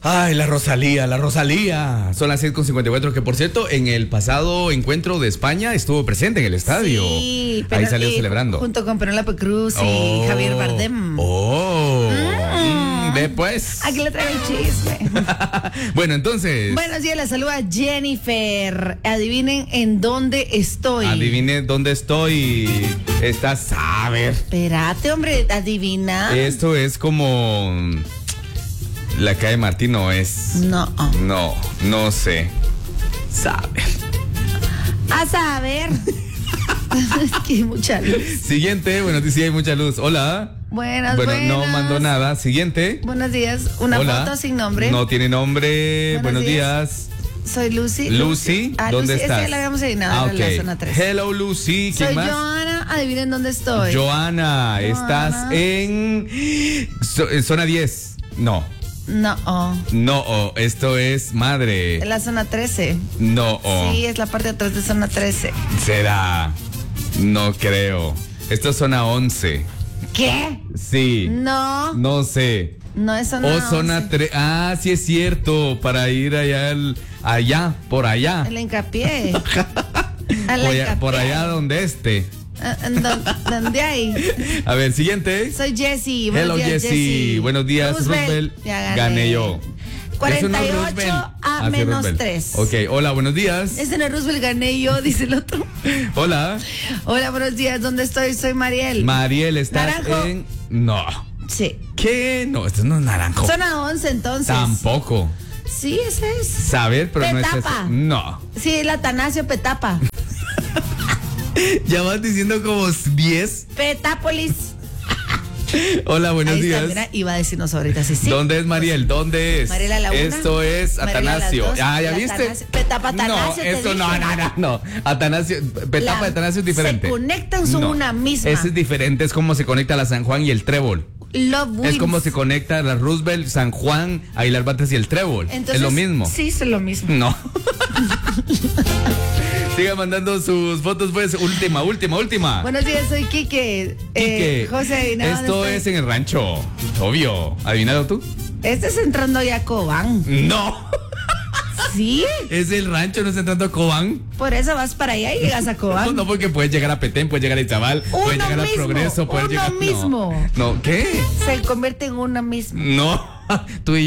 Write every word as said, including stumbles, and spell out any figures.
Ay, la Rosalía, la Rosalía. Son las seis con cincuenta y cuatro, que por cierto, en el pasado encuentro de España estuvo presente en el estadio. Sí, ahí salió y, celebrando. Junto con Penélope Cruz y Oh, Javier Bardem. Oh, Mm. mm, ve pues. Aquí le traigo el chisme. Bueno, entonces. Buenos días, la saluda Jennifer. Adivinen en dónde estoy. Adivine dónde estoy. Estás, a ver. Espérate, hombre, adivina. Esto es como. La calle Martín no es. No. No, no sé. Sabe. A saber. Es que hay mucha luz. Siguiente, bueno, sí hay mucha luz. Hola. Buenas, Bueno, buenas. no mandó nada. Siguiente. Buenos días. Una Hola. foto sin nombre. No tiene nombre. Buenos Buenos, días. días. Soy Lucy. Lucy, Ah, ¿dónde Lucy, estás? Esta ya la habíamos adivinado Ah, en la ok. zona tres. Hello, Lucy. ¿Quién Soy más? Joana. Adivinen dónde estoy. Joana, estás en so- en zona diez. No, No. oh. no, oh, esto es madre. En la zona trece. No, oh, Sí, es la parte de atrás de zona trece. será. No creo. Esto es zona once. ¿Qué? Sí. No. No sé. No es zona O zona once. tres. Ah, sí es cierto. Para ir allá, al- allá, por allá. El hincapié. A la Por allá, hincapié. por allá donde esté. Ah, ¿en dónde, dónde hay? A ver, siguiente. Soy Jessie. Buenos Hello, días, Jessie. Jessie. Buenos días, Roosevelt. Roosevelt. Ya gané. Gané yo. cuarenta y Eso no es ocho Roosevelt. a Ah, sí, menos Roosevelt. tres. Ok, hola, buenos días. Ese no es Roosevelt, gané yo, dice el otro. Hola. Hola, buenos días. ¿Dónde estoy? Soy Mariel. Mariel, ¿estás Naranjo. en...? No. Sí. ¿Qué? No, esto no es naranjo. Zona once, entonces. Tampoco. Sí, ese es. Saber, pero no es Petapa. eso. No. Sí, el Atanasio Petapa. Ya vas diciendo como diez. Petápolis. Hola, buenos Ahí días. está, mira, iba a decirnos ahorita, sí, sí. ¿Dónde es Mariel? ¿Dónde es? Mariela la una. Esto es Mariela la Atanasio. dos. Ah, ¿ya La viste? Atanasio. Petapa Atanasio, No, te eso no, dije. no, no, no. Atanasio, Petapa La- de Atanasio es diferente. se conectan, son una misma. Ese es diferente, es como se conecta la San Juan y el Trébol. Love Es wins. como se conecta la Roosevelt, San Juan, Aguilar Batres y el Trébol. Entonces, es lo mismo. Sí, es lo mismo. No. Siga mandando sus fotos, pues. Última, última, última. Buenos días, soy Quique. Quique, Eh, José, adivina dónde esto estoy. es en el rancho. Obvio. ¿Adivinado tú? Este es entrando ya a Cobán. No. Sí, Es el rancho, no está entrando a Cobán. por eso vas para allá y llegas a No, Cobán. no, porque puedes llegar a Petén, puedes llegar a Izabal, puedes Uno llegar mismo, a Progreso, puedes uno llegar. no. mismo. No, ¿qué? Se convierte en una misma. No. Tú y